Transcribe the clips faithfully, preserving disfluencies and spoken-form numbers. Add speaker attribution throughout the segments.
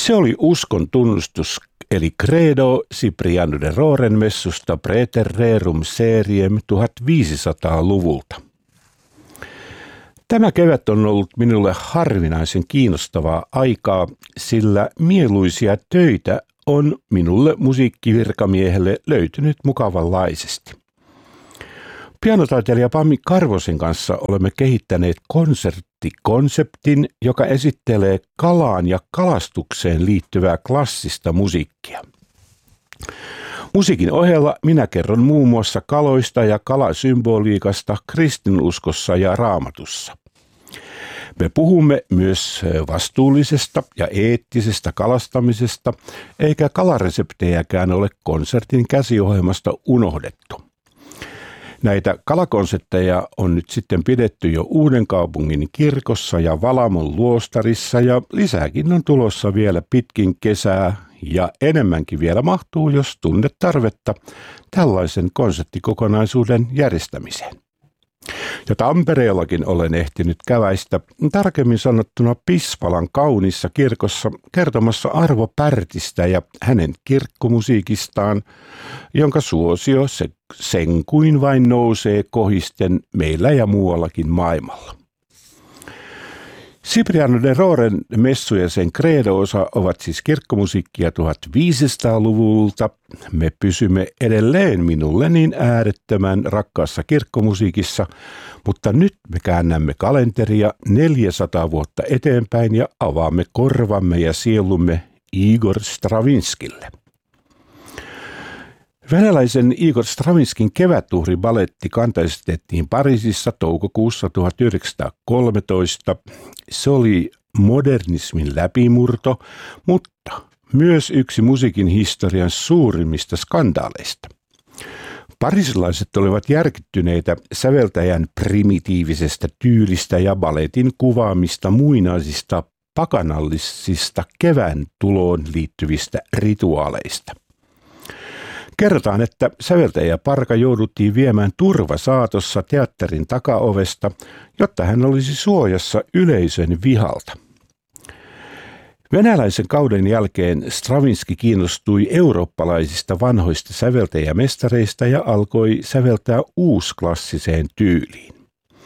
Speaker 1: Se oli uskon tunnustus, eli Credo Cipriano de Roren messusta Praeter Rerum Seriem viisitoistasataa-luvulta. Tämä kevät on ollut minulle harvinaisen kiinnostavaa aikaa, sillä mieluisia töitä on minulle musiikkivirkamiehelle löytynyt mukavanlaisesti. Pianotaiteilija Pammi Karvosen kanssa olemme kehittäneet konserttikonseptin, joka esittelee kalaan ja kalastukseen liittyvää klassista musiikkia. Musiikin ohella minä kerron muun muassa kaloista ja kalasymboliikasta kristinuskossa ja raamatussa. Me puhumme myös vastuullisesta ja eettisestä kalastamisesta, eikä kalareseptejäkään ole konsertin käsiohjelmasta unohdettu. Näitä kalakonsepteja on nyt sitten pidetty jo Uudenkaupungin kirkossa ja Valamon luostarissa ja lisääkin on tulossa vielä pitkin kesää ja enemmänkin vielä mahtuu, jos tunnet tarvetta tällaisen konserttikokonaisuuden järjestämiseen. Ja Tampereellakin olen ehtinyt käväistä, tarkemmin sanottuna Pispalan kaunissa kirkossa kertomassa Arvo Pärtistä ja hänen kirkkomusiikistaan, jonka suosio se, sen kuin vain nousee kohisten meillä ja muuallakin maailmalla. Cipriano de Roren messu ja sen Credo-osa ovat siis kirkkomusiikkia viisitoistasataa-luvulta. Me pysymme edelleen minulle niin äärettömän rakkaassa kirkkomusiikissa, mutta nyt me käännämme kalenteria neljäsataa vuotta eteenpäin ja avaamme korvamme ja sielumme Igor Stravinskille. Venäläisen Igor Stravinskin kevätuhribaletti kantaistettiin Pariisissa toukokuussa tuhatyhdeksänsataakolmetoista. Se oli modernismin läpimurto, mutta myös yksi musiikin historian suurimmista skandaaleista. Pariisilaiset olivat järkyttyneitä säveltäjän primitiivisestä tyylistä ja baletin kuvaamista muinaisista pakanallisista kevään tuloon liittyvistä rituaaleista. Kerrotaan, että säveltäjä Parka jouduttiin viemään turvasaatossa teatterin takaovesta, jotta hän olisi suojassa yleisön vihalta. Venäläisen kauden jälkeen Stravinski kiinnostui eurooppalaisista vanhoista säveltäjämestareista ja alkoi säveltää uusklassiseen tyyliin.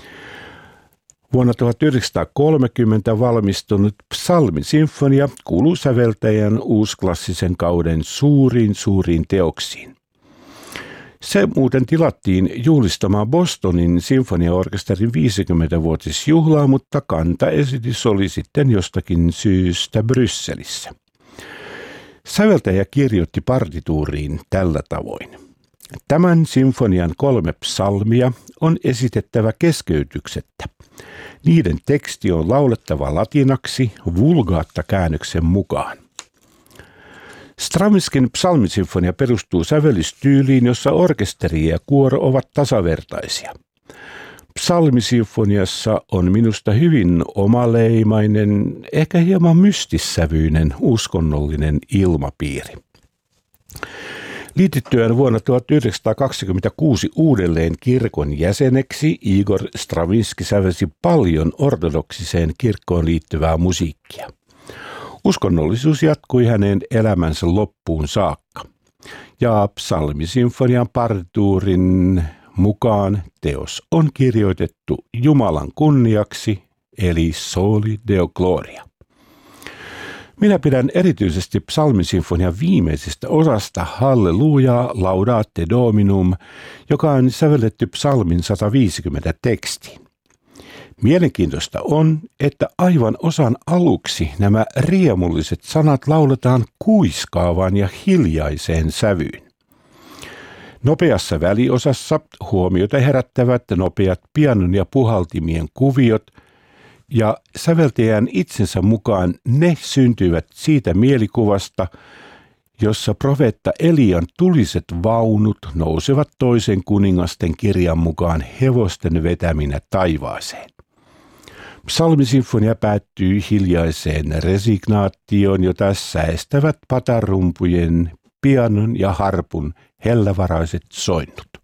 Speaker 1: Vuonna tuhatyhdeksänsataakolmekymmentä valmistunut Psalmi-sinfonia kuuluu säveltäjän uusklassisen kauden suuriin suuriin teoksiin. Se muuten tilattiin juhlistamaan Bostonin sinfoniaorkesterin viisikymmenvuotisjuhlaa, mutta kantaesitys oli sitten jostakin syystä Brysselissä. Säveltäjä kirjoitti partituuriin tällä tavoin. Tämän sinfonian kolme psalmia on esitettävä keskeytyksettä. Niiden teksti on laulettava latinaksi vulgaatta käännöksen mukaan. Stravinskin psalmisinfonia perustuu sävellystyyliin, jossa orkesteri ja kuoro ovat tasavertaisia. Psalmisinfoniassa on minusta hyvin omaleimainen, ehkä hieman mystissävyinen uskonnollinen ilmapiiri. Liityttyään vuonna tuhatyhdeksänsataakaksikymmentäkuusi uudelleen kirkon jäseneksi Igor Stravinski sävelsi paljon ortodoksiseen kirkkoon liittyvää musiikkia. Uskonnollisuus jatkui hänen elämänsä loppuun saakka. Ja psalmisinfonian partituurin mukaan teos on kirjoitettu Jumalan kunniaksi, eli Soli Deo Gloria. Minä pidän erityisesti psalmisinfonian viimeisestä osasta Halleluja Laudate Dominum, joka on sävelletty psalmin sata viisikymmentä tekstiin. Mielenkiintoista on, että aivan osan aluksi nämä riemulliset sanat lauletaan kuiskaavaan ja hiljaiseen sävyyn. Nopeassa väliosassa huomiota herättävät nopeat pianon ja puhaltimien kuviot, ja säveltäjän itsensä mukaan ne syntyivät siitä mielikuvasta, jossa profeetta Elian tuliset vaunut nousevat toisen kuningasten kirjan mukaan hevosten vetäminä taivaaseen. Psalmisinfonia päättyy hiljaiseen resignaatioon, jota säestävät patarumpujen, pianon ja harpun hellävaraiset soinnut.